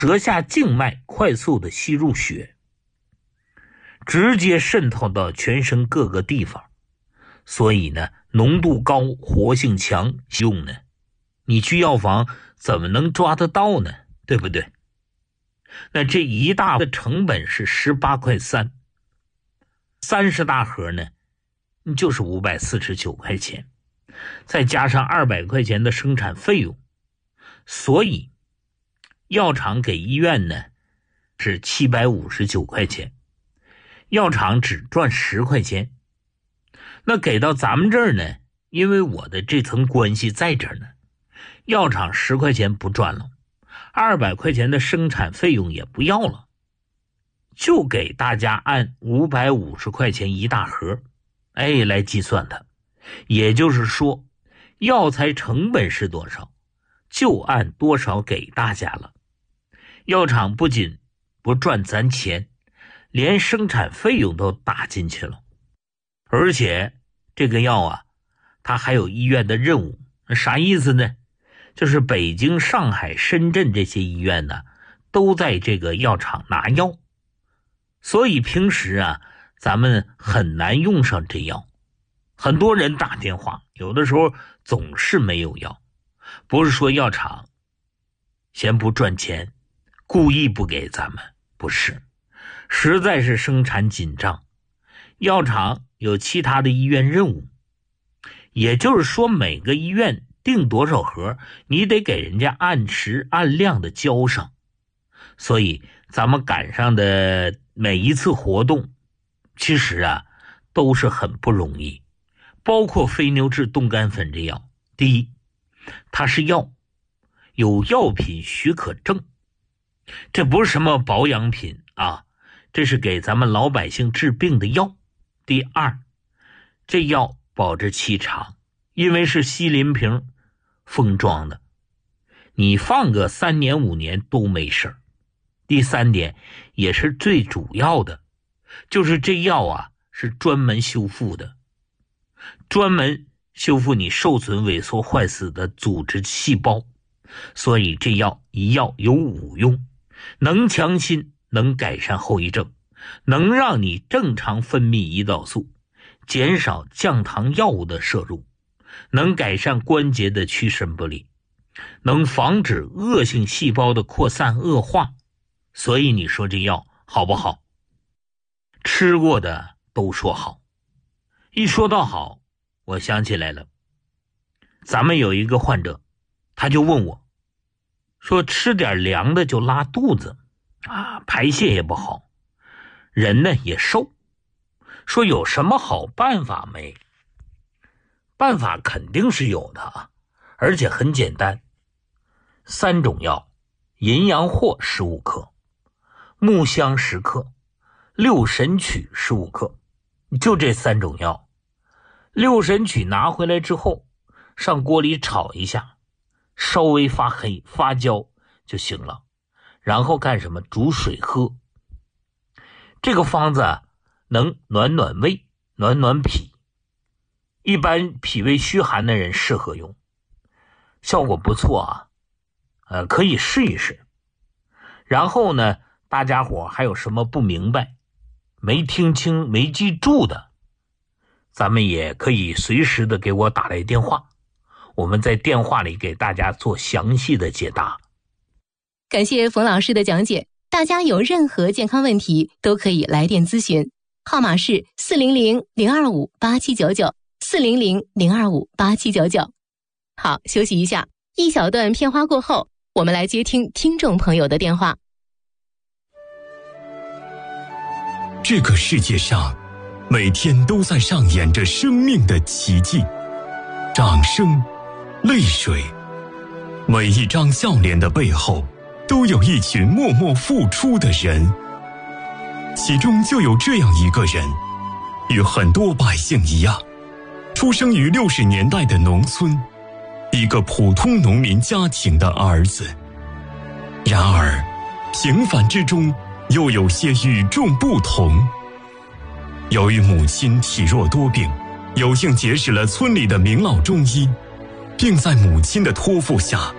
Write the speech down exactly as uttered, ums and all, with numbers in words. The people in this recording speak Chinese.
折下静脉，快速的吸入血，直接渗透到全身各个地方。所以呢，浓度高，活性强，用呢，你去药房怎么能抓得到呢？对不对？那这一大的成本是十八块三，三十大盒呢，就是五百四十九块钱，再加上二百块钱的生产费用，所以药厂给医院呢是七百五十九块钱，药厂只赚十块钱。那给到咱们这儿呢，因为我的这层关系在这儿呢，药厂十块钱不赚了，二百块钱的生产费用也不要了，就给大家按五百五十块钱一大盒，哎，来计算它。也就是说，药材成本是多少，就按多少给大家了。药厂不仅不赚咱钱，连生产费用都打进去了。而且这个药啊，它还有医院的任务，啥意思呢？就是北京、上海、深圳这些医院呢，都在这个药厂拿药，所以平时啊，咱们很难用上这药。很多人打电话，有的时候总是没有药，不是说药厂嫌不赚钱，故意不给咱们，不是，实在是生产紧张，药厂有其他的医院任务，也就是说每个医院订多少盒，你得给人家按时按量的交上。所以咱们赶上的每一次活动，其实啊都是很不容易。包括非牛治冻干粉这药，第一，它是药，有药品许可证，这不是什么保养品啊，这是给咱们老百姓治病的药。第二，这药保质期长，因为是锡林瓶封装的，你放个三年五年都没事。第三点也是最主要的，就是这药啊是专门修复的，专门修复你受损萎缩坏死的组织细胞，所以这药一药有五用，能强心，能改善后遗症，能让你正常分泌胰岛素，减少降糖药物的摄入，能改善关节的屈伸不利，能防止恶性细胞的扩散恶化。所以你说这药好不好？吃过的都说好。一说到好，我想起来了，咱们有一个患者，他就问我说，吃点凉的就拉肚子啊，排泄也不好，人呢也瘦，说有什么好办法没？办法肯定是有的啊，而且很简单，三种药，淫羊藿十五克，木香十克，六神曲十五克，就这三种药。六神曲拿回来之后，上锅里炒一下，稍微发黑发焦就行了，然后干什么？煮水喝。这个方子啊，能暖暖胃，暖暖脾，一般脾胃虚寒的人适合用，效果不错啊，呃，可以试一试。然后呢，大家伙还有什么不明白、没听清、没记住的，咱们也可以随时的给我打来电话，我们在电话里给大家做详细的解答。 感谢冯老师的讲解，大家有任何健康问题都可以来电咨询，号码是四零零零二五八七九九 四零零零二五八七九九。好，休息一下，一小段片花过后，我们来接听听众朋友的电话。 这个世界上每天都在上演着生命的奇迹，掌声，泪水，每一张笑脸的背后都有一群默默付出的人，其中就有这样一个人，与很多百姓一样，出生于六十年代的农村，一个普通农民家庭的儿子。然而平凡之中又有些与众不同。由于母亲体弱多病，有幸结识了村里的名老中医，并在母亲的托付下